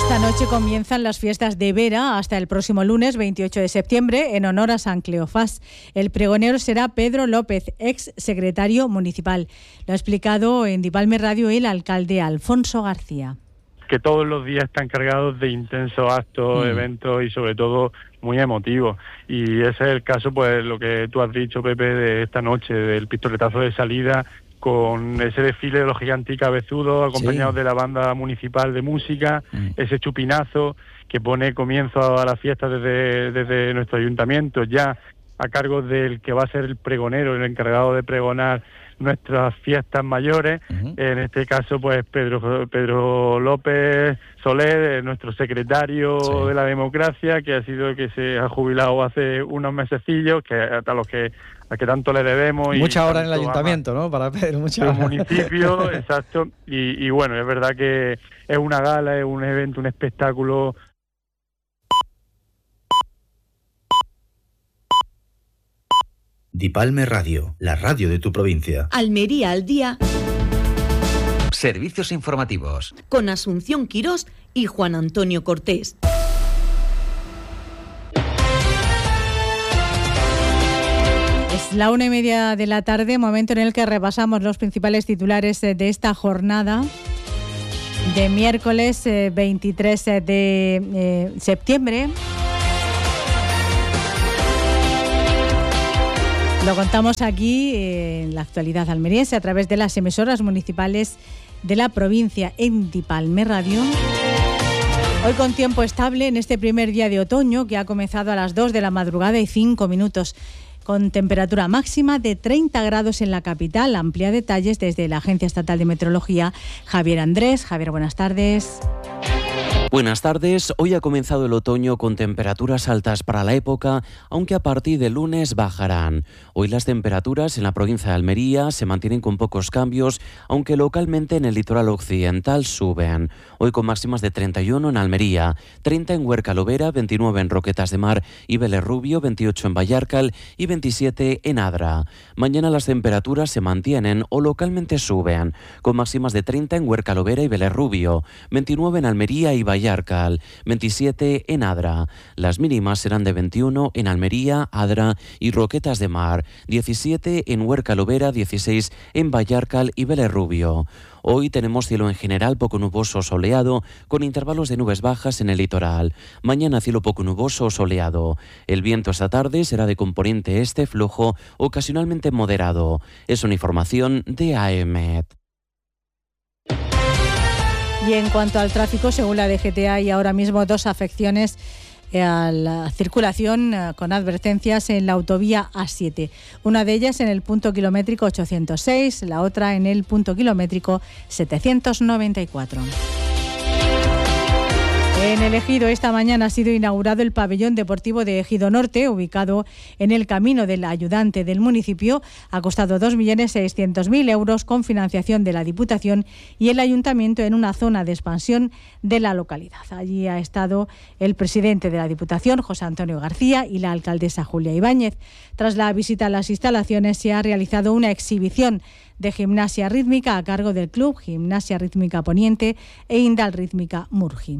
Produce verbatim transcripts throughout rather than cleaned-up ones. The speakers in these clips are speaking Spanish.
Esta noche comienzan las fiestas de Vera hasta el próximo lunes veintiocho de septiembre en honor a San Cleofás. El pregonero será Pedro López, ex secretario municipal. Lo ha explicado en Dipalme Radio el alcalde Alfonso García. Que todos los días están cargados de intensos actos, mm. eventos y sobre todo muy emotivos. Y ese es el caso, pues lo que tú has dicho, Pepe, de esta noche, del pistoletazo de salida, con ese desfile de los gigantes y cabezudos, acompañados sí. de la banda municipal de música, mm. ese chupinazo que pone comienzo a la fiesta desde, desde nuestro ayuntamiento, ya a cargo del que va a ser el pregonero, el encargado de pregonar nuestras fiestas mayores, uh-huh. en este caso pues Pedro Pedro López Soler, nuestro secretario sí. de la democracia, que ha sido que se ha jubilado hace unos mesecillos, que a los que a que tanto le debemos. Mucha hora en el ayuntamiento, ¿no? Para Pedro, mucha hora. El municipio, exacto, y, y bueno, es verdad que es una gala, es un evento, un espectáculo. Dipalme Radio, la radio de tu provincia. Almería al día. Servicios informativos. Con Asunción Quirós y Juan Antonio Cortés. Es la una y media de la tarde, momento en el que repasamos los principales titulares de esta jornada de miércoles eh, veintitrés de eh, septiembre. Lo contamos aquí eh, en la actualidad almeriense a través de las emisoras municipales de la provincia en Dipalme Radio. Hoy con tiempo estable en este primer día de otoño que ha comenzado a las dos de la madrugada y cinco minutos, con temperatura máxima de treinta grados en la capital. Amplia detalles desde la Agencia Estatal de Meteorología, Javier Andrés. Javier, buenas tardes. Buenas tardes. Hoy ha comenzado el otoño con temperaturas altas para la época, aunque a partir del lunes bajarán. Hoy las temperaturas en la provincia de Almería se mantienen con pocos cambios, aunque localmente en el litoral occidental suben. Hoy con máximas de treinta y uno en Almería, treinta en Huerca Lovera, veintinueve en Roquetas de Mar y Vélez Rubio, veintiocho en Vallarcal y veintisiete en Adra. Mañana las temperaturas se mantienen o localmente suben, con máximas de treinta en Huerca Lovera y Vélez Rubio, veintinueve en Almería y Vallarcal. Vallarcal, veintisiete en Adra. Las mínimas serán de veintiuno en Almería, Adra y Roquetas de Mar, diecisiete en Huerca Lovera, dieciséis en Vallarcal y Vélez Rubio. Hoy tenemos cielo en general poco nuboso o soleado, con intervalos de nubes bajas en el litoral. Mañana cielo poco nuboso o soleado. El viento esta tarde será de componente este flojo, ocasionalmente moderado. Es una información de A E M E T. Y en cuanto al tráfico, según la D G T, hay ahora mismo dos afecciones a la circulación con advertencias en la autovía A siete. Una de ellas en el punto kilométrico ochocientos seis, la otra en el punto kilométrico setecientos noventa y cuatro. En el Ejido esta mañana ha sido inaugurado el pabellón deportivo de Ejido Norte, ubicado en el camino del ayudante del municipio. Ha costado dos millones seiscientos mil euros con financiación de la Diputación y el Ayuntamiento en una zona de expansión de la localidad. Allí ha estado el presidente de la Diputación, José Antonio García, y la alcaldesa Julia Ibáñez. Tras la visita a las instalaciones se ha realizado una exhibición de gimnasia rítmica a cargo del Club Gimnasia Rítmica Poniente e Indal Rítmica Murgi.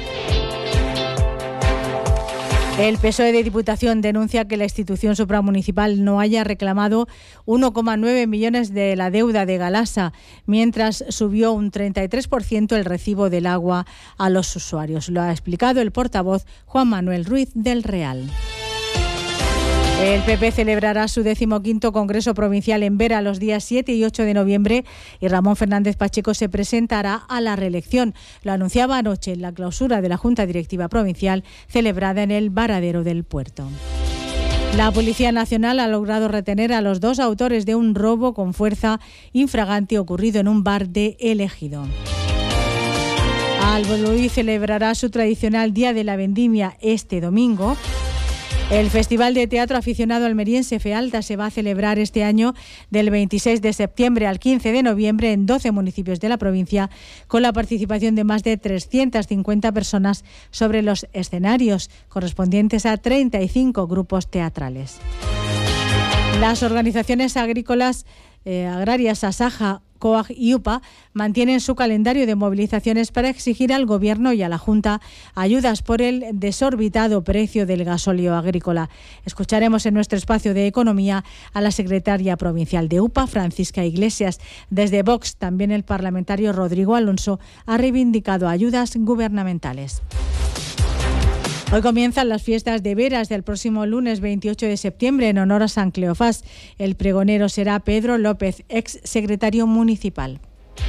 El P S O E de Diputación denuncia que la institución supramunicipal no haya reclamado uno coma nueve millones de la deuda de Galasa, mientras subió un treinta y tres por ciento el recibo del agua a los usuarios. Lo ha explicado el portavoz Juan Manuel Ruiz del Real. El P P celebrará su decimoquinto Congreso Provincial en Vera los días siete y ocho de noviembre y Ramón Fernández Pacheco se presentará a la reelección. Lo anunciaba anoche en la clausura de la Junta Directiva Provincial celebrada en el Varadero del Puerto. La Policía Nacional ha logrado retener a los dos autores de un robo con fuerza infragante ocurrido en un bar de El Ejido. Albolí celebrará su tradicional Día de la Vendimia este domingo. El Festival de Teatro Aficionado Almeriense FEALTA se va a celebrar este año del veintiséis de septiembre al quince de noviembre en doce municipios de la provincia, con la participación de más de trescientas cincuenta personas sobre los escenarios, correspondientes a treinta y cinco grupos teatrales. Las organizaciones agrícolas eh, agrarias Asaja, COAG y U P A mantienen su calendario de movilizaciones para exigir al Gobierno y a la Junta ayudas por el desorbitado precio del gasóleo agrícola. Escucharemos en nuestro espacio de Economía a la secretaria provincial de U P A, Francisca Iglesias. Desde Vox, también el parlamentario Rodrigo Alonso ha reivindicado ayudas gubernamentales. Hoy comienzan las fiestas de veras del próximo lunes veintiocho de septiembre en honor a San Cleofás. El pregonero será Pedro López, ex secretario municipal.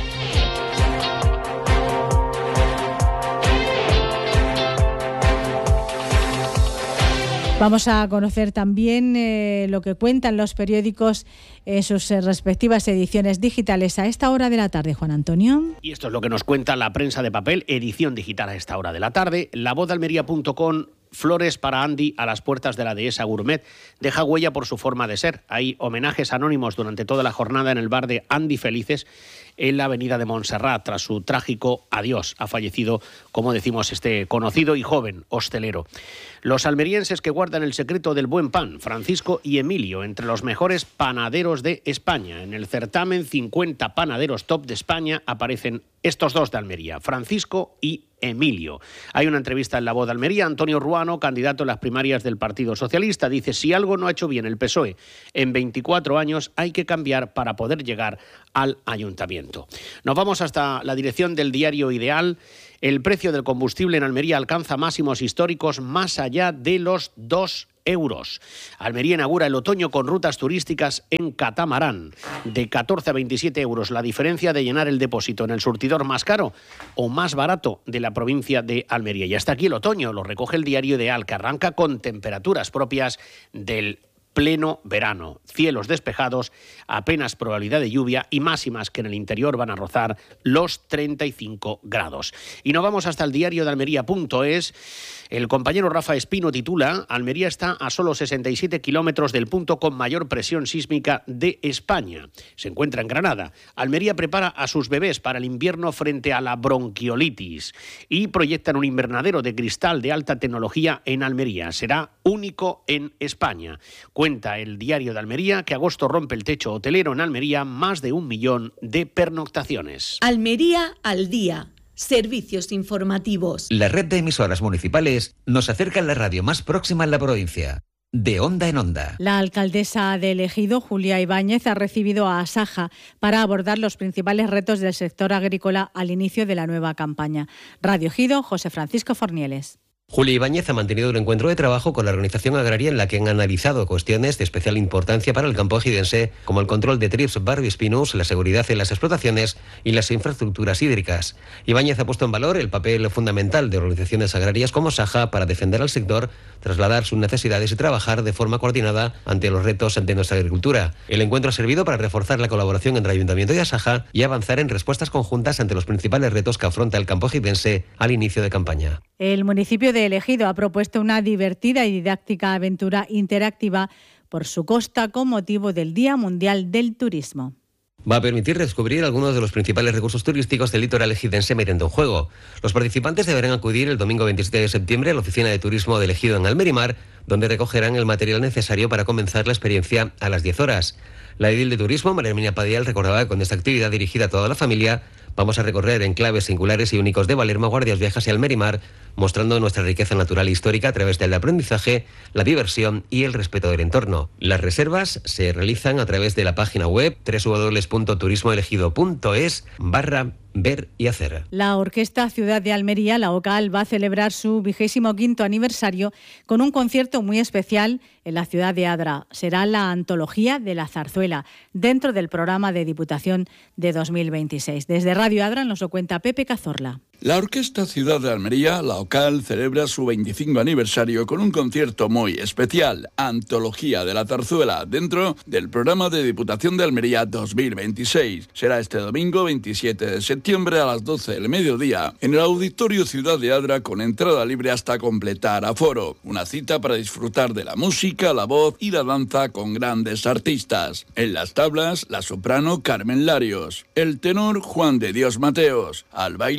Vamos a conocer también eh, lo que cuentan los periódicos en sus eh, respectivas ediciones digitales a esta hora de la tarde, Juan Antonio. Y esto es lo que nos cuenta la prensa de papel, edición digital a esta hora de la tarde. La Voz de Almería punto com, flores para Andy a las puertas de la Dehesa Gourmet. Deja huella por su forma de ser. Hay homenajes anónimos durante toda la jornada en el bar de Andy Felices, en la avenida de Montserrat, tras su trágico adiós. Ha fallecido, como decimos, este conocido y joven hostelero. Los almerienses que guardan el secreto del buen pan, Francisco y Emilio, entre los mejores panaderos de España. En el certamen cincuenta panaderos top de España aparecen estos dos de Almería, Francisco y Emilio. Hay una entrevista en La Voz de Almería. Antonio Ruano, candidato en las primarias del Partido Socialista, dice: si algo no ha hecho bien el P S O E en veinticuatro años, hay que cambiar para poder llegar al ayuntamiento. Nos vamos hasta la dirección del diario Ideal. El precio del combustible en Almería alcanza máximos históricos más allá de los dos euros. Almería inaugura el otoño con rutas turísticas en catamarán. De catorce a veintisiete euros la diferencia de llenar el depósito en el surtidor más caro o más barato de la provincia de Almería. Y hasta aquí el otoño, lo recoge el diario Ideal, que arranca con temperaturas propias del pleno verano. Cielos despejados, apenas probabilidad de lluvia y máximas que en el interior van a rozar los treinta y cinco grados. Y nos vamos hasta el diario de Almería punto es. El compañero Rafa Espino titula: Almería está a solo sesenta y siete kilómetros del punto con mayor presión sísmica de España. Se encuentra en Granada. Almería prepara a sus bebés para el invierno frente a la bronquiolitis y proyectan un invernadero de cristal de alta tecnología en Almería. Será único en España. Cuenta el diario de Almería que agosto rompe el techo hotelero en Almería, más de un millón de pernoctaciones. Almería al día. Servicios informativos. La red de emisoras municipales nos acerca a la radio más próxima en la provincia. De onda en onda. La alcaldesa de Ejido, Julia Ibáñez, ha recibido a Asaja para abordar los principales retos del sector agrícola al inicio de la nueva campaña. Radio Ejido, José Francisco Fornieles. Julia Ibáñez ha mantenido un encuentro de trabajo con la organización agraria en la que han analizado cuestiones de especial importancia para el campo ejidense, como el control de trips barbiespinus, la seguridad en las explotaciones y las infraestructuras hídricas. Ibáñez ha puesto en valor el papel fundamental de organizaciones agrarias como Saja para defender al sector, trasladar sus necesidades y trabajar de forma coordinada ante los retos de nuestra agricultura. El encuentro ha servido para reforzar la colaboración entre Ayuntamiento y Asaja y avanzar en respuestas conjuntas ante los principales retos que afronta el campo ejidense al inicio de campaña. El municipio de Ejido ha propuesto una divertida y didáctica aventura interactiva por su costa con motivo del Día Mundial del Turismo. Va a permitir descubrir algunos de los principales recursos turísticos del litoral ejidense mediante un juego. Los participantes deberán acudir el domingo veintisiete de septiembre a la oficina de turismo del Ejido en Almerimar, donde recogerán el material necesario para comenzar la experiencia a las diez horas. La edil de turismo, María Herminia Padial, recordaba que con esta actividad dirigida a toda la familia vamos a recorrer enclaves singulares y únicos de Valerma, Guardias Viejas y Almerimar, mostrando nuestra riqueza natural e histórica a través del aprendizaje, la diversión y el respeto del entorno. Las reservas se realizan a través de la página web doble u doble u doble u punto turismoelegido punto es barra ver y hacer. La Orquesta Ciudad de Almería, la OCAL, va a celebrar su vigésimo quinto aniversario con un concierto muy especial en la ciudad de Adra. Será la antología de la zarzuela, dentro del programa de Diputación de dos mil veintiséis. Desde Radio Adra nos lo cuenta Pepe Cazorla. La Orquesta Ciudad de Almería, la OCAL, celebra su veinticinco aniversario con un concierto muy especial, Antología de la Zarzuela, dentro del programa de Diputación de Almería dos mil veintiséis. Será este domingo veintisiete de septiembre a las doce del mediodía en el Auditorio Ciudad de Adra, con entrada libre hasta completar aforo. Una cita para disfrutar de la música, la voz y la danza con grandes artistas. En las tablas, la soprano Carmen Larios, el tenor Juan de Dios Mateos, al baile y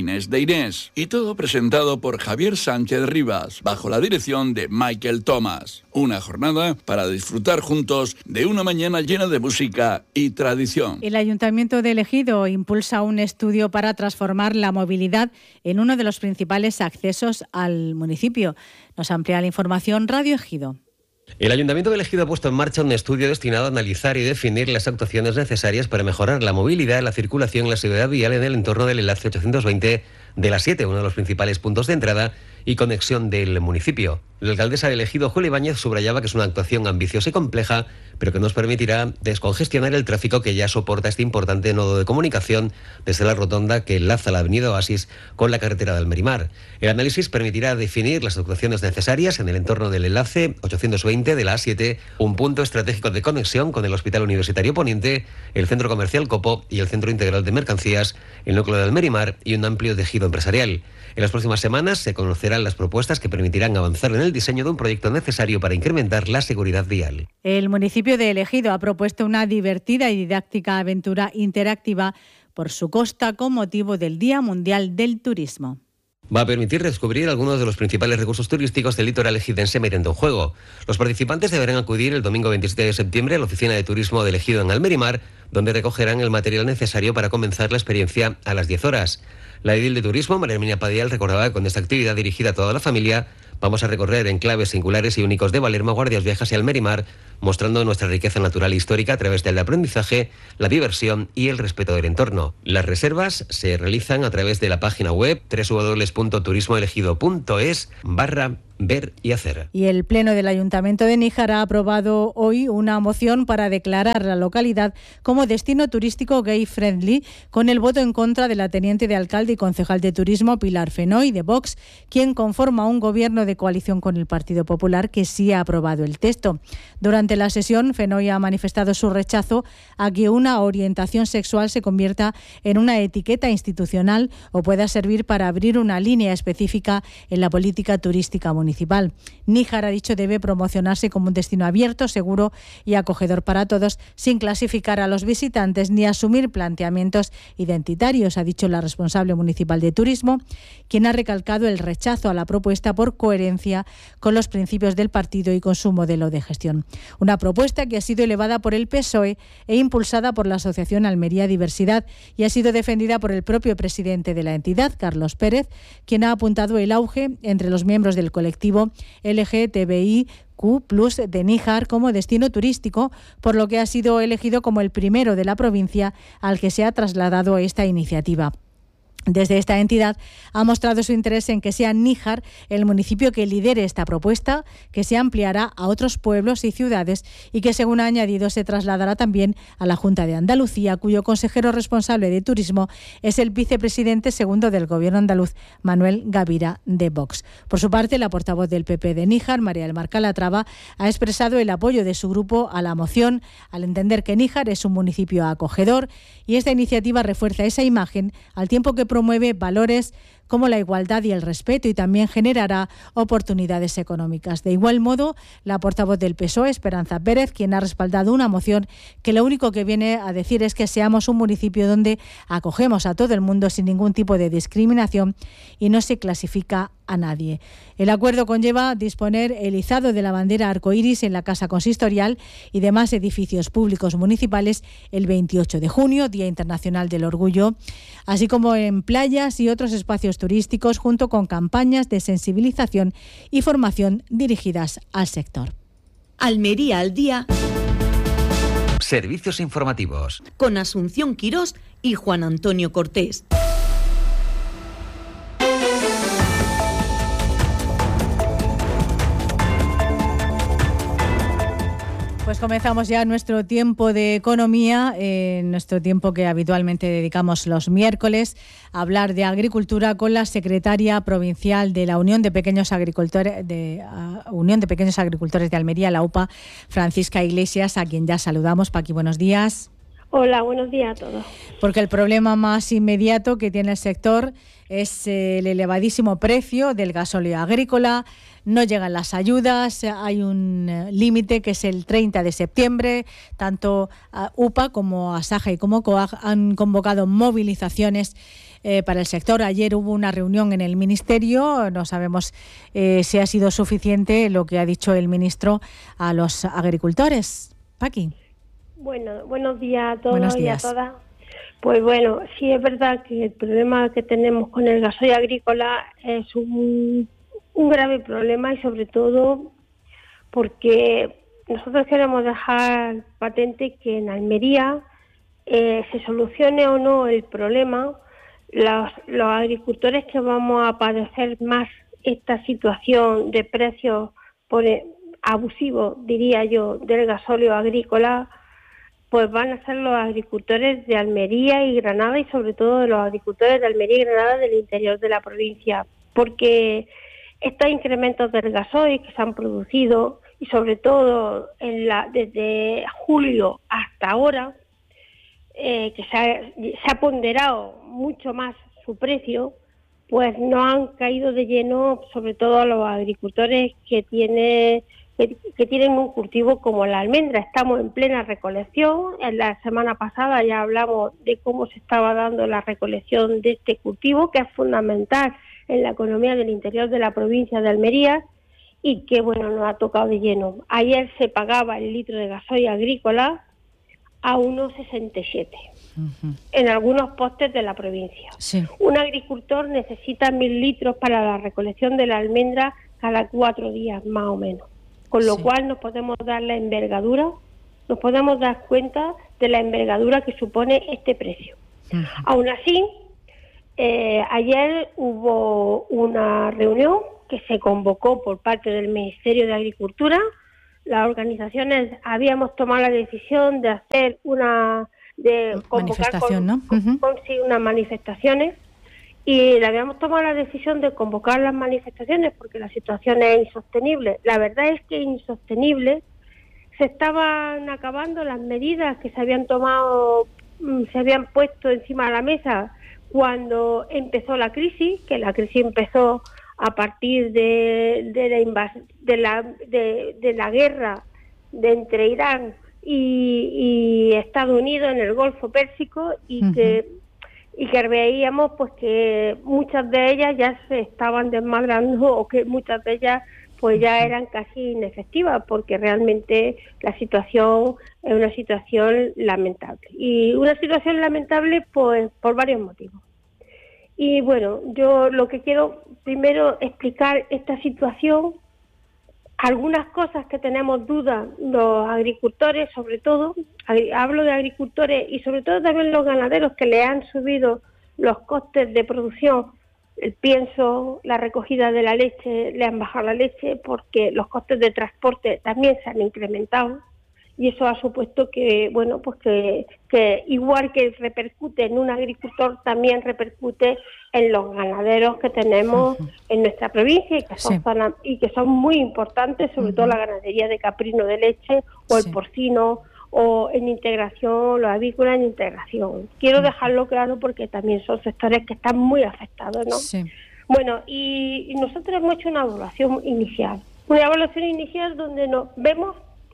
Inés de Inés. Y todo presentado por Javier Sánchez Rivas, bajo la dirección de Michael Thomas. Una jornada para disfrutar juntos de una mañana llena de música y tradición. El Ayuntamiento de Ejido impulsa un estudio para transformar la movilidad en uno de los principales accesos al municipio. Nos amplía la información Radio Ejido. El Ayuntamiento de Ejido ha puesto en marcha un estudio destinado a analizar y definir las actuaciones necesarias para mejorar la movilidad, la circulación y la seguridad vial en el entorno del enlace ochocientos veinte de la siete, uno de los principales puntos de entrada y conexión del municipio. La alcaldesa de Ejido, Julia Ibáñez, subrayaba que es una actuación ambiciosa y compleja, pero que nos permitirá descongestionar el tráfico que ya soporta este importante nodo de comunicación desde la rotonda que enlaza la avenida Oasis con la carretera de Almerimar. El análisis permitirá definir las actuaciones necesarias en el entorno del enlace ochocientos veinte de la A siete, un punto estratégico de conexión con el Hospital Universitario Poniente, el Centro Comercial Copo y el Centro Integral de Mercancías, el núcleo de Almerimar y un amplio tejido empresarial. En las próximas semanas se conocerán las propuestas que permitirán avanzar en el diseño de un proyecto necesario para incrementar la seguridad vial. El municipio de Ejido ha propuesto una divertida y didáctica aventura interactiva por su costa con motivo del Día Mundial del Turismo. Va a permitir descubrir algunos de los principales recursos turísticos del litoral ejidense mediante un juego. Los participantes deberán acudir el domingo veintisiete de septiembre a la Oficina de Turismo del Ejido en Almerimar, donde recogerán el material necesario para comenzar la experiencia a las diez horas. La edil de Turismo, María Herminia Padial, recordaba que con esta actividad dirigida a toda la familia vamos a recorrer enclaves singulares y únicos de Valerma, Guardias Viejas y Almerimar, mostrando nuestra riqueza natural e histórica a través del aprendizaje, la diversión y el respeto del entorno. Las reservas se realizan a través de la página web doble u doble u doble u punto turismoelegido punto es barra ver y hacer. Y el Pleno del Ayuntamiento de Níjar ha aprobado hoy una moción para declarar la localidad como destino turístico gay friendly, con el voto en contra de la teniente de alcalde y concejal de turismo Pilar Fenoy de Vox, quien conforma un gobierno de coalición con el Partido Popular que sí ha aprobado el texto. Durante la sesión, Fenoy ha manifestado su rechazo a que una orientación sexual se convierta en una etiqueta institucional o pueda servir para abrir una línea específica en la política turística municipal. municipal. Níjar, ha dicho, debe promocionarse como un destino abierto, seguro y acogedor para todos, sin clasificar a los visitantes ni asumir planteamientos identitarios, ha dicho la responsable municipal de turismo, quien ha recalcado el rechazo a la propuesta por coherencia con los principios del partido y con su modelo de gestión. Una propuesta que ha sido elevada por el P S O E e impulsada por la Asociación Almería Diversidad y ha sido defendida por el propio presidente de la entidad, Carlos Pérez, quien ha apuntado el auge entre los miembros del colectivo L G T B I Q plus de Níjar como destino turístico, por lo que ha sido elegido como el primero de la provincia al que se ha trasladado esta iniciativa. Desde esta entidad ha mostrado su interés en que sea Níjar el municipio que lidere esta propuesta, que se ampliará a otros pueblos y ciudades y que, según ha añadido, se trasladará también a la Junta de Andalucía, cuyo consejero responsable de turismo es el vicepresidente segundo del Gobierno andaluz, Manuel Gavira, de Vox. Por su parte, la portavoz del P P de Níjar, María del Mar Calatrava, ha expresado el apoyo de su grupo a la moción, al entender que Níjar es un municipio acogedor y esta iniciativa refuerza esa imagen al tiempo que promueve valores como la igualdad y el respeto y también generará oportunidades económicas. De igual modo, la portavoz del P S O E, Esperanza Pérez, quien ha respaldado una moción que lo único que viene a decir es que seamos un municipio donde acogemos a todo el mundo sin ningún tipo de discriminación y no se clasifica a nadie. El acuerdo conlleva disponer el izado de la bandera arcoíris en la Casa Consistorial y demás edificios públicos municipales el veintiocho de junio, Día Internacional del Orgullo, así como en playas y otros espacios turísticos, junto con campañas de sensibilización y formación dirigidas al sector. Almería al día. Servicios informativos. Con Asunción Quirós y Juan Antonio Cortés. Pues comenzamos ya nuestro tiempo de economía, eh, nuestro tiempo que habitualmente dedicamos los miércoles a hablar de agricultura con la secretaria provincial de la Unión de Pequeños Agricultores de uh, Unión de Pequeños Agricultores de Almería, la U P A, Francisca Iglesias, a quien ya saludamos. Paqui, buenos días. Hola, buenos días a todos. Porque el problema más inmediato que tiene el sector es el elevadísimo precio del gasóleo agrícola. No llegan las ayudas, hay un límite que es el treinta de septiembre. Tanto U P A como Asaja y como COAG han convocado movilizaciones eh, para el sector. Ayer hubo una reunión en el Ministerio, no sabemos eh, si ha sido suficiente lo que ha dicho el ministro a los agricultores. Paqui. Bueno, buenos días a todos buenos y días. a todas. Pues bueno, sí es verdad que el problema que tenemos con el gasoil agrícola es un, un grave problema, y sobre todo porque nosotros queremos dejar patente que en Almería, eh, se solucione o no el problema, los, los agricultores que vamos a padecer más esta situación de precios por abusivos, diría yo, del gasóleo agrícola, pues van a ser los agricultores de Almería y Granada, y sobre todo de los agricultores de Almería y Granada del interior de la provincia, porque estos incrementos del gasoil que se han producido, y sobre todo en la, desde julio hasta ahora, eh, que se ha, se ha ponderado mucho más su precio, pues no han caído de lleno, sobre todo a los agricultores que tienen que, que tienen un cultivo como la almendra. Estamos en plena recolección. En la semana pasada ya hablamos de cómo se estaba dando la recolección de este cultivo, que es fundamental en la economía del interior de la provincia de Almería, y que, bueno, nos ha tocado de lleno. Ayer se pagaba el litro de gasoil agrícola a uno sesenta y siete uh-huh. en algunos postes de la provincia. Sí. Un agricultor necesita mil litros para la recolección de la almendra cada cuatro días, más o menos. Con lo sí. cual nos podemos dar la envergadura, nos podemos dar cuenta de la envergadura que supone este precio. Uh-huh. Aún así, eh, ayer hubo una reunión que se convocó por parte del Ministerio de Agricultura. Las organizaciones habíamos tomado la decisión de hacer una de convocar manifestación, con, ¿no? Uh-huh. con, con sí, unas manifestaciones, y habíamos tomado la decisión de convocar las manifestaciones porque la situación es insostenible. La verdad es que es insostenible. Se estaban acabando las medidas que se habían tomado, se habían puesto encima de la mesa cuando empezó la crisis, que la crisis empezó a partir de, de, la, invas- de, la, de, de la guerra de entre Irán y, y Estados Unidos en el Golfo Pérsico, y uh-huh. que y que veíamos pues que muchas de ellas ya se estaban desmadrando, o que muchas de ellas pues ya eran casi inefectivas, porque realmente la situación es una situación lamentable, y una situación lamentable pues por varios motivos. Y bueno, yo lo que quiero primero explicar esta situación, algunas cosas que tenemos dudas los agricultores, sobre todo, hablo de agricultores y sobre todo también los ganaderos, que le han subido los costes de producción, el pienso, la recogida de la leche, le han bajado la leche, porque los costes de transporte también se han incrementado. Y eso ha supuesto que, bueno, pues que, que igual que repercute en un agricultor, también repercute en los ganaderos que tenemos uh-huh. en nuestra provincia, y que son, sí. y que son muy importantes, sobre uh-huh. todo la ganadería de caprino de leche, o sí. el porcino, o en integración, los avícolas en integración. Quiero uh-huh. dejarlo claro porque también son sectores que están muy afectados, ¿no? Sí. Bueno, y, y nosotros hemos hecho una evaluación inicial. Una evaluación inicial donde nos vemos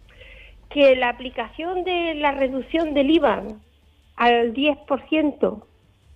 que la aplicación de la reducción del I V A al diez por ciento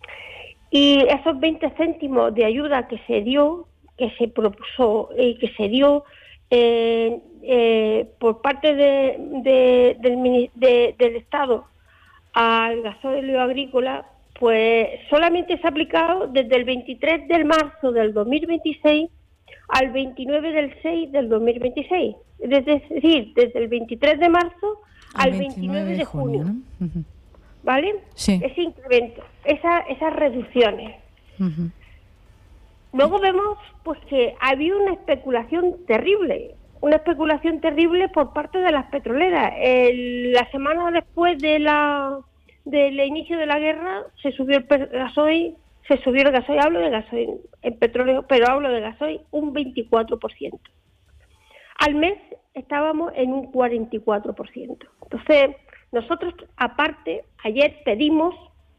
y esos veinte céntimos de ayuda que se dio, que se propuso y eh, que se dio eh, eh, por parte de, de, del, de, del Estado al gasóleo agrícola, pues solamente se ha aplicado desde el veintitrés de marzo del dos mil veintiséis al veintinueve del seis del dos mil veintiséis. Es decir, desde el veintitrés de marzo al veintinueve de junio, ¿no? Uh-huh. ¿Vale? Sí. Ese incremento, esa, esas reducciones. Uh-huh. Luego vemos pues que había una especulación terrible, una especulación terrible por parte de las petroleras. El, la semana después de la del inicio de la guerra se subió el gasoil, se subió el gasoil, hablo de gasoil en petróleo, pero hablo de gasoil un veinticuatro por ciento. Al mes estábamos en un cuarenta y cuatro por ciento. Entonces, nosotros, aparte, ayer pedimos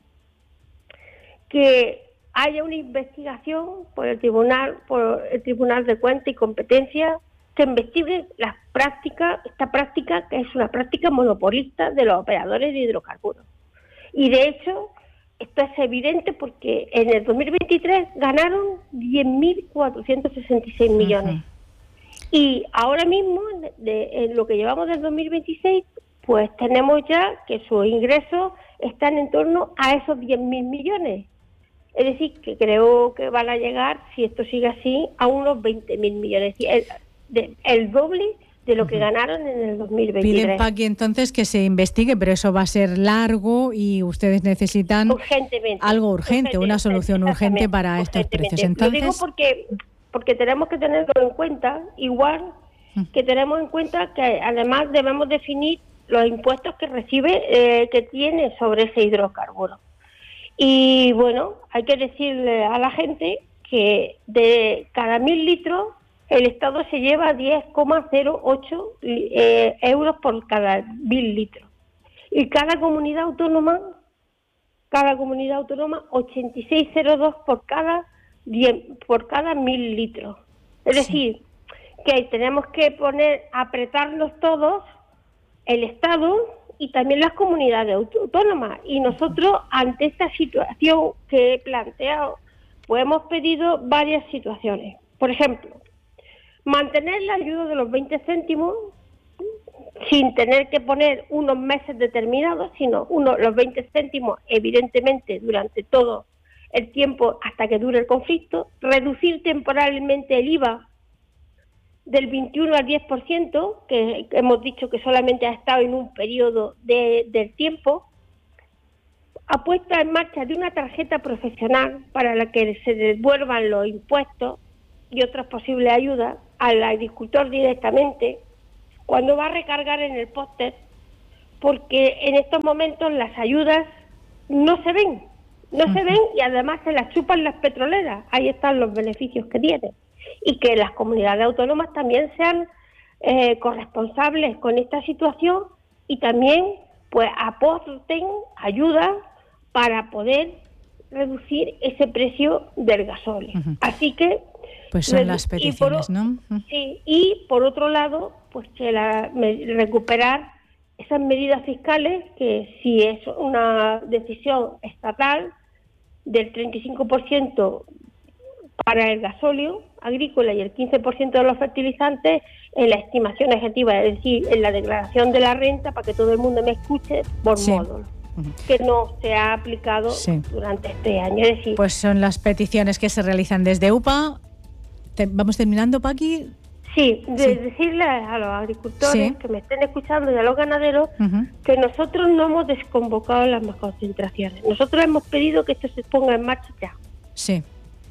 que haya una investigación por el Tribunal, por el Tribunal de Cuentas y Competencia, que investigue las prácticas, esta práctica que es una práctica monopolista de los operadores de hidrocarburos. Y de hecho, esto es evidente porque en el dos mil veintitrés ganaron diez mil cuatrocientos sesenta y seis millones. Uh-huh. Y ahora mismo, de, de, en lo que llevamos del dos mil veintiséis, pues tenemos ya que sus ingresos están en torno a esos diez mil millones. Es decir, que creo que van a llegar, si esto sigue así, a unos veinte mil millones. El, de, el doble de lo que ganaron en el dos mil veintitrés. Piden, Paqui, entonces que se investigue, pero eso va a ser largo y ustedes necesitan urgentemente, algo urgente, urgente, una solución urgente para estos precios. Entonces, lo digo porque, porque tenemos que tenerlo en cuenta, igual que tenemos en cuenta que además debemos definir los impuestos que recibe, eh, que tiene sobre ese hidrocarburo. Y bueno, hay que decirle a la gente que de cada mil litros el Estado se lleva diez coma cero ocho eh, euros por cada mil litros. Y cada comunidad autónoma, cada comunidad autónoma, ochenta y seis coma cero dos por cada diez, por cada mil litros. Es sí. decir, que tenemos que poner, apretarnos todos, el Estado y también las comunidades autónomas. Y nosotros, ante esta situación que he planteado, pues hemos pedido varias situaciones. Por ejemplo, mantener la ayuda de los veinte céntimos sin tener que poner unos meses determinados, sino uno, los veinte céntimos, evidentemente, durante todo el tiempo hasta que dure el conflicto. Reducir temporalmente el I V A del veintiuno al diez por ciento, que hemos dicho que solamente ha estado en un periodo de, del tiempo. Apuesta en marcha de una tarjeta profesional para la que se devuelvan los impuestos y otras posibles ayudas al agricultor directamente cuando va a recargar en el póster, porque en estos momentos las ayudas no se ven, no uh-huh. se ven y además se las chupan las petroleras. Ahí están los beneficios que tienen. Y que las comunidades autónomas también sean eh, corresponsables con esta situación y también pues aporten ayuda para poder reducir ese precio del gasóleo. Uh-huh. Así que pues son las peticiones, por, ¿no? Uh-huh. Sí, y por otro lado, pues que la, me, recuperar esas medidas fiscales que si es una decisión estatal del treinta y cinco por ciento para el gasóleo agrícola y el quince por ciento de los fertilizantes en la estimación objetiva, es decir, en la declaración de la renta, para que todo el mundo me escuche, por sí. módulo, uh-huh. que no se ha aplicado sí. durante este año. Es decir, pues son las peticiones que se realizan desde U P A. Te, ¿Vamos terminando, Paqui? Sí, de sí. decirle a los agricultores sí. que me estén escuchando y a los ganaderos uh-huh. que nosotros no hemos desconvocado las más concentraciones. Nosotros hemos pedido que esto se ponga en marcha ya. Sí.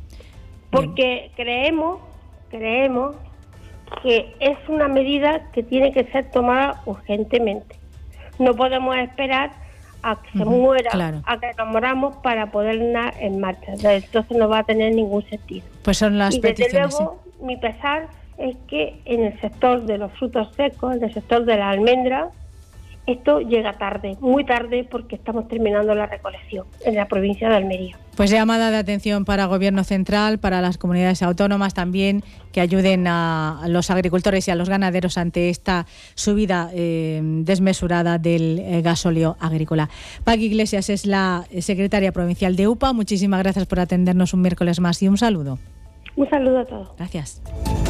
Porque creemos, creemos que es una medida que tiene que ser tomada urgentemente. No podemos esperar a que uh-huh, se muera, claro. a que nos moramos para ponerla en marcha. Entonces no va a tener ningún sentido. Pues son las y peticiones. Desde luego, sí. mi pesar es que en el sector de los frutos secos, en el sector de la almendra, esto llega tarde, muy tarde, porque estamos terminando la recolección en la provincia de Almería. Pues llamada de atención para el Gobierno central, para las comunidades autónomas también, que ayuden a los agricultores y a los ganaderos ante esta subida eh, desmesurada del eh, gasóleo agrícola. Paqui Iglesias es la secretaria provincial de U P A. Muchísimas gracias por atendernos un miércoles más y un saludo. Un saludo a todos. Gracias.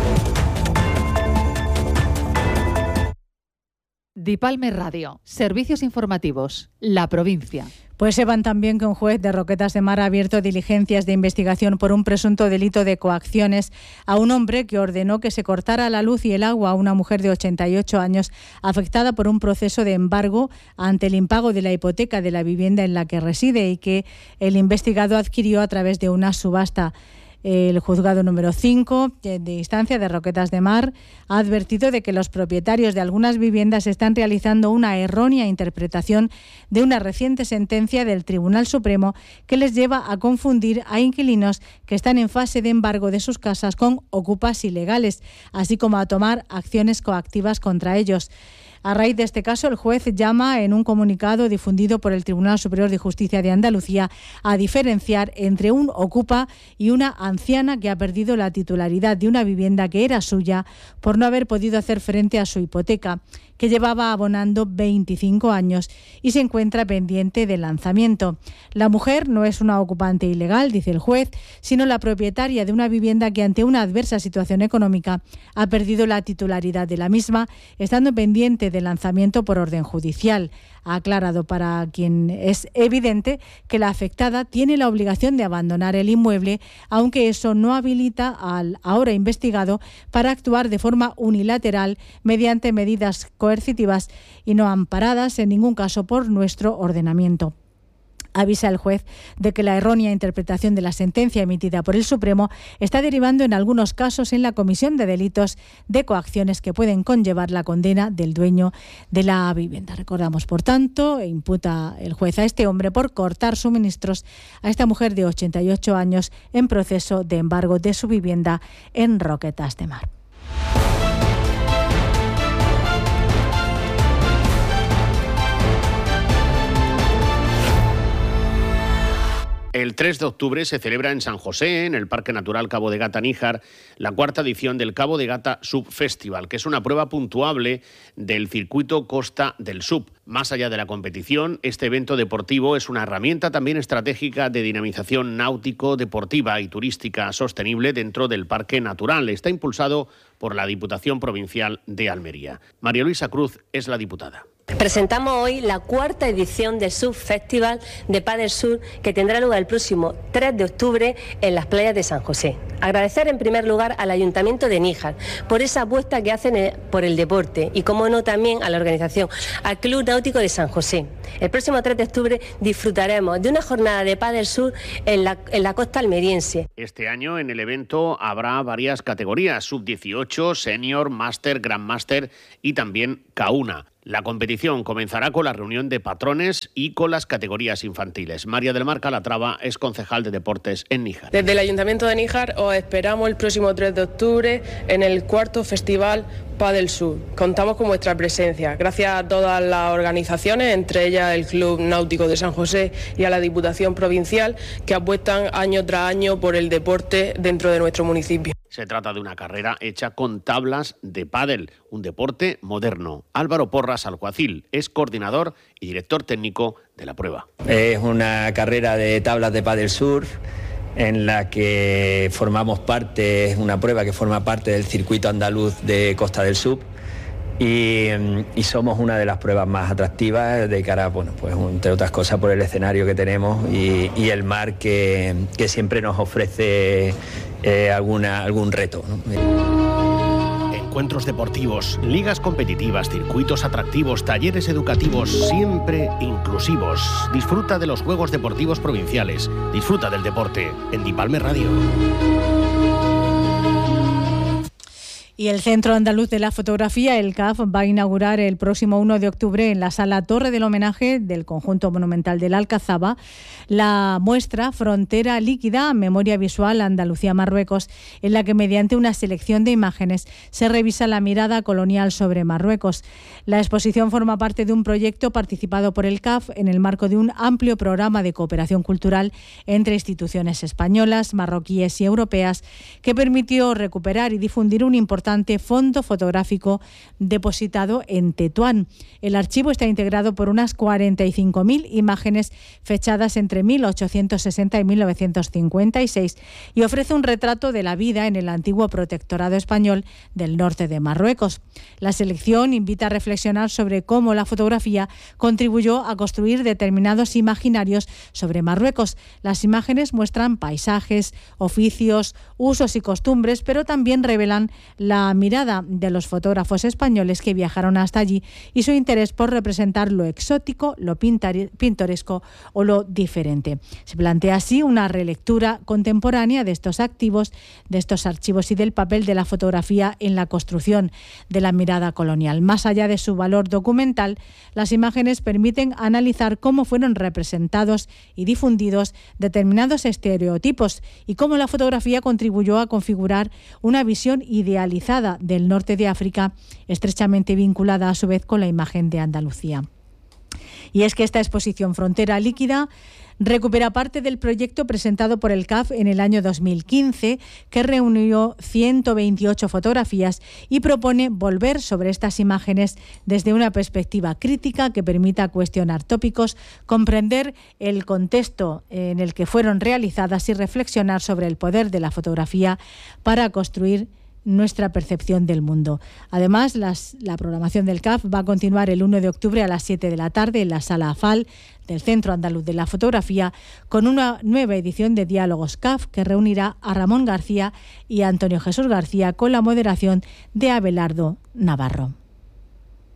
Dipalme Radio, servicios informativos, la provincia. Pues sepan también que un juez de Roquetas de Mar ha abierto diligencias de investigación por un presunto delito de coacciones a un hombre que ordenó que se cortara la luz y el agua a una mujer de ochenta y ocho años afectada por un proceso de embargo ante el impago de la hipoteca de la vivienda en la que reside y que el investigado adquirió a través de una subasta. El juzgado número cinco de instancia de Roquetas de Mar ha advertido de que los propietarios de algunas viviendas están realizando una errónea interpretación de una reciente sentencia del Tribunal Supremo que les lleva a confundir a inquilinos que están en fase de embargo de sus casas con ocupas ilegales, así como a tomar acciones coactivas contra ellos. A raíz de este caso, el juez llama en un comunicado difundido por el Tribunal Superior de Justicia de Andalucía a diferenciar entre un ocupa y una anciana que ha perdido la titularidad de una vivienda que era suya por no haber podido hacer frente a su hipoteca, que llevaba abonando veinticinco años y se encuentra pendiente de lanzamiento. La mujer no es una ocupante ilegal, dice el juez, sino la propietaria de una vivienda que ante una adversa situación económica ha perdido la titularidad de la misma, estando pendiente de lanzamiento por orden judicial. Ha aclarado para quien es evidente que la afectada tiene la obligación de abandonar el inmueble, aunque eso no habilita al ahora investigado para actuar de forma unilateral mediante medidas coercitivas y no amparadas en ningún caso por nuestro ordenamiento. Avisa el juez de que la errónea interpretación de la sentencia emitida por el Supremo está derivando en algunos casos en la comisión de delitos de coacciones que pueden conllevar la condena del dueño de la vivienda. Recordamos, por tanto, imputa el juez a este hombre por cortar suministros a esta mujer de ochenta y ocho años en proceso de embargo de su vivienda en Roquetas de Mar. El tres de octubre se celebra en San José, en el Parque Natural Cabo de Gata-Níjar, la cuarta edición del Cabo de Gata Sub Festival, que es una prueba puntuable del circuito Costa del Sub. Más allá de la competición, este evento deportivo es una herramienta también estratégica de dinamización náutico, deportiva y turística sostenible dentro del Parque Natural. Está impulsado por la Diputación Provincial de Almería. María Luisa Cruz es la diputada. Presentamos hoy la cuarta edición del Sub Festival de Padel Sur, que tendrá lugar el próximo tres de octubre en las playas de San José. Agradecer en primer lugar al Ayuntamiento de Níjar por esa apuesta que hacen por el deporte y, como no, también a la organización, al Club Náutico de San José. El próximo tres de octubre disfrutaremos de una jornada de Padel Sur en la, en la costa almeriense. Este año en el evento habrá varias categorías: sub dieciocho, senior, máster, grandmaster y también K uno. La competición comenzará con la reunión de patrones y con las categorías infantiles. María del Mar Calatrava es concejal de deportes en Níjar. Desde el Ayuntamiento de Níjar os esperamos el próximo tres de octubre en el cuarto Festival Padel Sur. Contamos con vuestra presencia. Gracias a todas las organizaciones, entre ellas el Club Náutico de San José y a la Diputación Provincial, que apuestan año tras año por el deporte dentro de nuestro municipio. Se trata de una carrera hecha con tablas de pádel, un deporte moderno. Álvaro Porras Alguacil es coordinador y director técnico de la prueba. Es una carrera de tablas de pádel surf en la que formamos parte, es una prueba que forma parte del circuito andaluz de Costa del Sub. Y, y somos una de las pruebas más atractivas de cara, bueno, pues entre otras cosas por el escenario que tenemos y, y el mar que, que siempre nos ofrece eh, alguna, algún reto, ¿no? Encuentros deportivos, ligas competitivas, circuitos atractivos, talleres educativos, siempre inclusivos. Disfruta de los Juegos Deportivos Provinciales. Disfruta del deporte en Dipalme Radio. Y el Centro Andaluz de la Fotografía, el C A F, va a inaugurar el próximo uno de octubre en la Sala Torre del Homenaje del Conjunto Monumental de la Alcazaba la muestra Frontera Líquida, Memoria Visual Andalucía-Marruecos, en la que mediante una selección de imágenes se revisa la mirada colonial sobre Marruecos. La exposición forma parte de un proyecto participado por el C A F en el marco de un amplio programa de cooperación cultural entre instituciones españolas, marroquíes y europeas, que permitió recuperar y difundir un importante fondo fotográfico depositado en Tetuán. El archivo está integrado por unas cuarenta y cinco mil imágenes fechadas entre mil ochocientos sesenta y mil novecientos cincuenta y seis y ofrece un retrato de la vida en el antiguo protectorado español del norte de Marruecos. La selección invita a reflexionar sobre cómo la fotografía contribuyó a construir determinados imaginarios sobre Marruecos. Las imágenes muestran paisajes, oficios, usos y costumbres, pero también revelan la La mirada de los fotógrafos españoles que viajaron hasta allí y su interés por representar lo exótico, lo pintoresco o lo diferente. Se plantea así una relectura contemporánea de estos activos, de estos archivos y del papel de la fotografía en la construcción de la mirada colonial. Más allá de su valor documental, las imágenes permiten analizar cómo fueron representados y difundidos determinados estereotipos y cómo la fotografía contribuyó a configurar una visión idealizada realizada del norte de África, estrechamente vinculada a su vez con la imagen de Andalucía. Y es que esta exposición Frontera Líquida recupera parte del proyecto presentado por el C A F en el año dos mil quince, que reunió ciento veintiocho fotografías y propone volver sobre estas imágenes desde una perspectiva crítica que permita cuestionar tópicos, comprender el contexto en el que fueron realizadas y reflexionar sobre el poder de la fotografía para construir nuestra percepción del mundo. Además, las, la programación del C A F va a continuar el uno de octubre a las siete de la tarde en la Sala AFAL del Centro Andaluz de la Fotografía, con una nueva edición de Diálogos C A F que reunirá a Ramón García y a Antonio Jesús García con la moderación de Abelardo Navarro.